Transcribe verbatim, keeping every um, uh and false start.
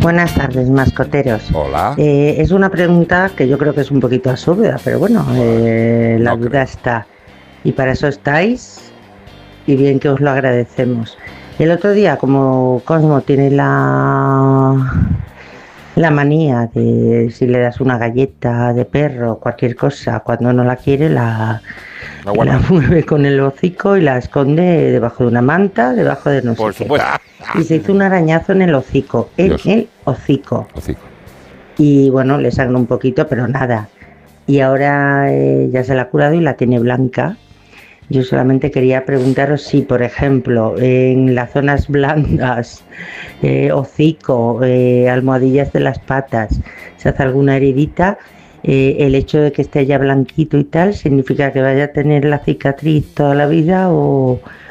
Buenas tardes, mascoteros. Hola. Eh, es una pregunta que yo creo que es un poquito absurda, pero bueno, eh, la No duda creo. está. Y para eso estáis, y bien que os lo agradecemos. El otro día, como Cosmo tiene la, la manía de si le das una galleta de perro, cualquier cosa, cuando no la quiere, la, No, bueno, la mueve con el hocico y la esconde debajo de una manta, debajo de no por sé qué. supuesto. Y se hizo un arañazo en el hocico, en Dios. el hocico. Hocico. Y bueno, le sangró un poquito, pero nada. Y ahora eh, ya se la ha curado y la tiene blanca. Yo solamente quería preguntaros si, por ejemplo, en las zonas blandas, eh, hocico, eh, almohadillas de las patas, se hace alguna heridita, eh, el hecho de que esté ya blanquito y tal, ¿significa que vaya a tener la cicatriz toda la vida o,